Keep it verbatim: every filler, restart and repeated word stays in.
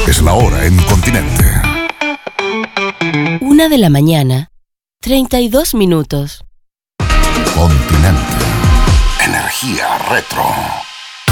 Es la hora en Continente. Una de la mañana, treinta y dos minutos. Continente. Energía retro.